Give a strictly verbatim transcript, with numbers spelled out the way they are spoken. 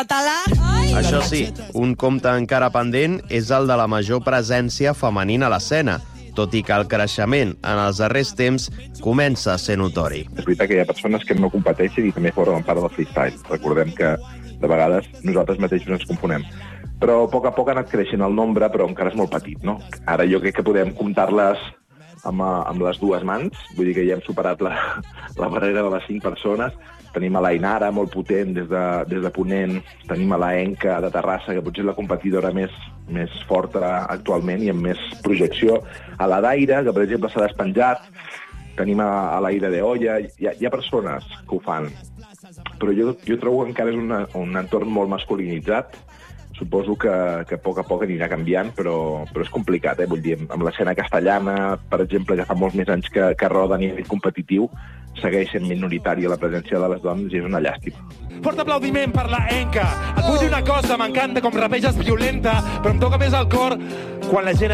Català. Això sí, un compte encara pendent és el de la major presència femenina a l'escena, tot i que el creixement en els darrers temps comença a ser notori. És veritat que hi ha persones que no competeixen i també formen part del freestyle. Recordem que de vegades nosaltres mateixos ens confonem. Però a poc a poc ha anat creixent el nombre, però encara és molt petit, no? Ara jo crec que podem comptar-les amb, amb les dues mans, vull dir que ja hem superat la, la barrera de les cinc persones. Tenim a l'Ainara, molt potent, des de, des de Ponent. Tenim a la Enca, de Terrassa, que potser és la competidora més, més forta actualment i amb més projecció. A la Daira, que per exemple s'ha despenjat. Tenim a, a l'Aire de Olla. Hi ha, hi ha persones que ho fan. Però jo, jo trobo que encara és una, un entorn molt masculinitzat. Suposo que, que a poc a poc anirà canviant, però, però és complicat, eh? Vull dir, amb l'escena castellana, per exemple, que fa molts més anys que, que roda a nivell competitiu, segueix sent minoritària la presència de les dones i és una llàstima. Fort aplaudiment per la Enca. Et vull dir una cosa, m'encanta com rapeges violenta, però em toca més al cor quan la gent